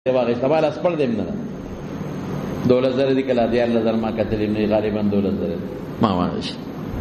واغستبال اسپړ دیم نه 12000 دی کله 10000 ما کتلیم نه غالبا 12000 ما واش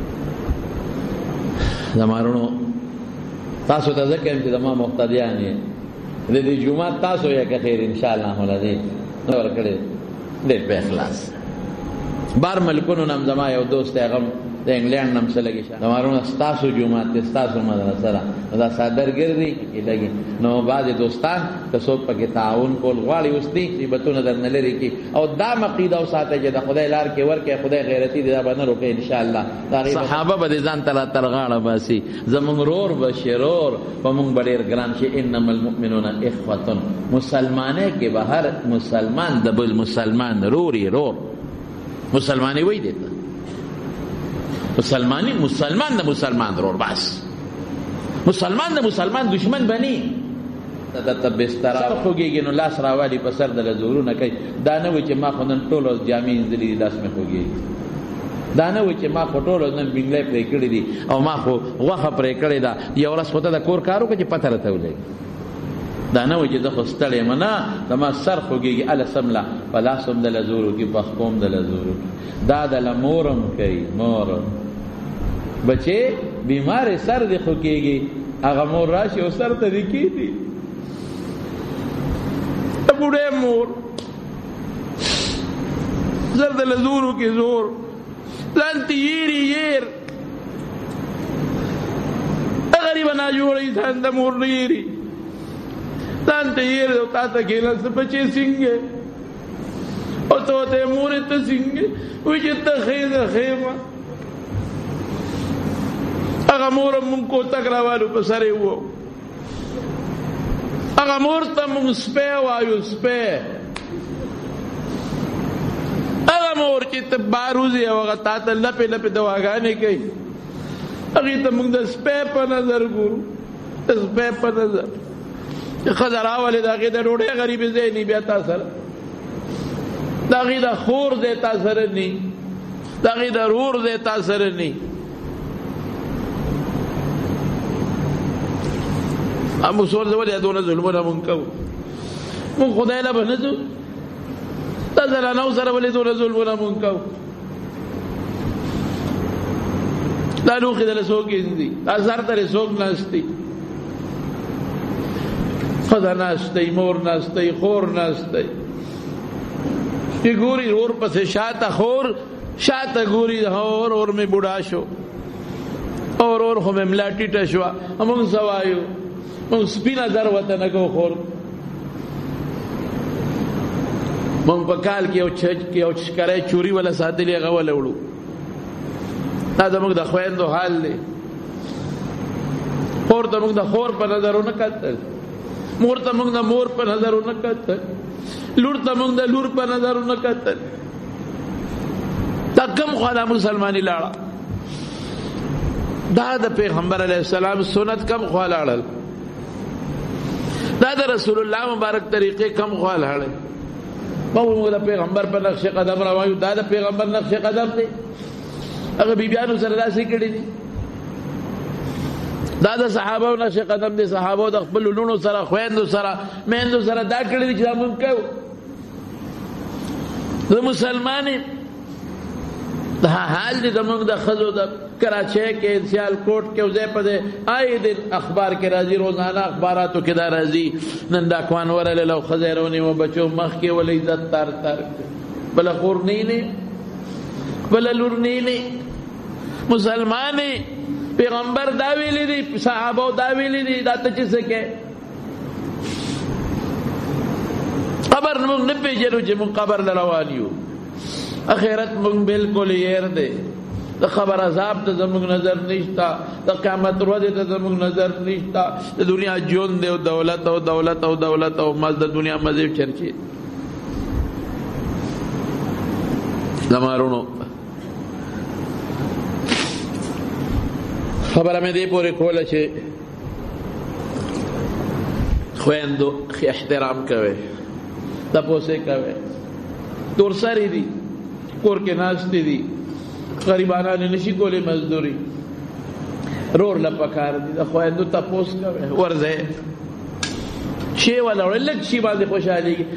زمارونو تاسو ته ځکه چې زما مقتدیان یې د دې جمعه تاسو یې که خیر ان شاء الله ولدي ورکړي ډېر په اخلاص بار ملکونو نام زما یو دوست هغه د انګلند نام سره لګی شه زمارونو تاسو جمعه تاسو مدرسه را دا صدرګردي کې لګي نو بعد دوستان تاسو په کې تعاون کول غواړي اوسدي چې بتونه درنه لري کې او دا مقیده او ساته چې د خدای لار کې ورکه خدای غیرتی دی دا باندې روکه ان شاء الله صحابه به ځان تلا ترغاړه باسي زمون رور بشرور ومون بډیر ګران شي انما المؤمنون اخوه مسلمانه کې بهر مسلمان د بل مسلمان روري رور مسلمانی وای دی مسلمانی مسلمان د مسلمان رور بس مسلمان د مسلمان دشمن بنی د تبستر خوږیږي نو لاس راوالي په سر د زورونه کوي دا نه و چې ما خو نن ټولو جامې دلی لاس مې خوږیږي دا نه و چې ما خو ټولو نن بنگلې پرې کړې دي او ما خو غوښه پرې کړې ده یو ورځ خو ته د کور کارو کې پته راته ولګي دا نه و چې زه خو ستړی یم نه زما سر خوږیږي اله سمله په لاس هم د لزورو کې په خپو هم د لزورو دا د لمورم کوي مور بچے بیمار سر دی خوکیگی اگا مور راشی و سر تا دیکی دی بوڑے مور زرد لزورو کی زور لانتی یری یر غریبا نا جوڑی تھان دا مور نیری لانتی یر دو تا تا کھیلا سے بچے سنگے او تو تے مور تا سنگے وچی تا خیز خیمہ اگا مور مونږ کو تک راوالو په سره وو اگا مور ته مونږ سپه وایو سپه اگا مور چې ته باروزي او هغه تاته لپه لپه دواګانې کوي هغه ته مونږ د سپه په نظر ګورو سپه په نظر خزر راولې دغه د ډوډۍ غریب زینی بیا تاسو دغه د خور دې تاسو نه دغه د رور دې تاسو نه ابو سور زولي ادونه ظلمونه منکو من خدای له بنځو تزل نو سره ولې دونه ظلمونه منکو دا نو خدای له سوګ دي اثر تر سوګ ناشتي خدا ناشتي مور ناشتي خور ناشتي کی ګوري اور پسې شاته خور شاته ګوري اور می بوډا شو اور خو مملاټی ټشوا همون سوایو من سپینا در وته نگو خور من په کال کې او چکرای چوری ولا ساتلی غول وړو دا زموږ د خويندو حال دی خور ته موږ د خور په نظرونه کتل مور ته موږ د مور په نظرونه کتل لور ته موږ د لور په نظرونه کتل دا کوم خدای مسلمانی لاړه دا د پیغمبر علیه السلام سنت کم خوالاړل دا د رسول الله مبارک طریقې کم خواله هړې موږ د پیغمبر په نقش قدم راوایو دا د پیغمبر نقش قدم دی هغه بیبیانو سره داسې کړي دي دا د صحابه نقش قدم دي صحابه د خپل لونو سره خويندو سره میندو سره دا کړي دي چې موږ کوو د مسلمانې دا حال دي زموږ د خزو د کراچۍ کې سیال کوټ کې وځي په آی دن اخبار کې راځي روزانه اخباراتو کې دا راځي نن دا کوان ورل له خزیرونی و بچو مخ کې ولې عزت تر بل خور نه بل لور نه مسلمانې پیغمبر دا ویلي دي صحابه دا ویلي دي دا ته چې څه کې قبر موږ نه پیژنو چې موږ قبر لروانیو اخرت موږ بالکل ير دي د خبر عذاب ته زموږ نظر نشتا د قیامت ورځ ته زموږ نظر نشتا د دنیا جون دی او دولت او دولت او دولت او مال د دنیا مزه چرچی زمارونو خبره مې دی پورې کوله چې خويندو احترام کوي تاسو کوي تور سری دي کور کې ناشته دي غریبانان نشي کولی مزدوری رور لپکار دي د خويندو تاسو کوي ورځه شی ولا لک شی باندې خوشالي